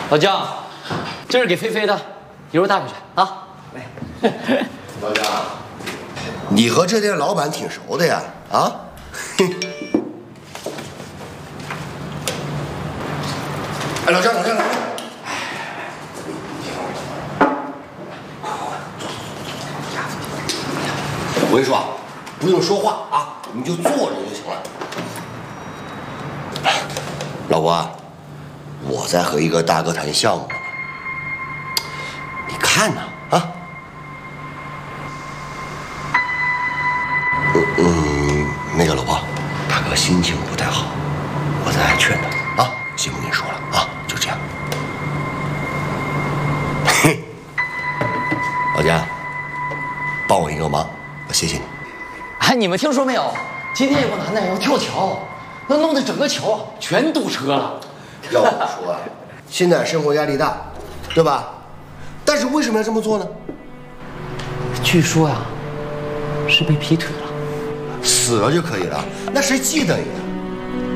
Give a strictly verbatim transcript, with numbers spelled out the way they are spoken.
老姜，这是给菲菲的，一会儿带回去啊。来， 老姜，你和这店老板挺熟的呀？啊？哎，老姜，老姜，老姜。 我跟你说啊，不用说话啊，你就坐着就行了。老郭啊，我在和一个大哥谈项目呢，你看呢啊？嗯嗯，那个老婆，大哥心情不太好，我在劝他啊，先不跟你说了啊，就这样。嘿，老姜，帮我一个忙。 谢谢你。 哎，你们听说没有？今天有个男的要跳桥，那弄得整个桥全堵车了。 要我说啊，现在生活压力大，对吧？但是为什么要这么做呢？ 据说呀、啊，是被劈腿了。 死了就可以了，那谁记得你啊？